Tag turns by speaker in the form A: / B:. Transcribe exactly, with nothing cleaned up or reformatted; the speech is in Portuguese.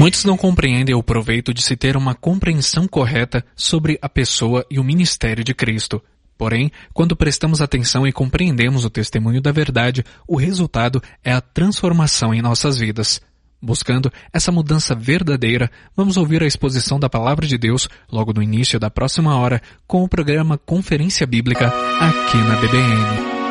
A: Muitos não compreendem o proveito de se ter uma compreensão correta sobre a pessoa e o ministério de Cristo. Porém, quando prestamos atenção e compreendemos o testemunho da verdade, o resultado é a transformação em nossas vidas. Buscando essa mudança verdadeira, vamos ouvir a exposição da Palavra de Deus logo no início da próxima hora com o programa Conferência Bíblica aqui na B B N.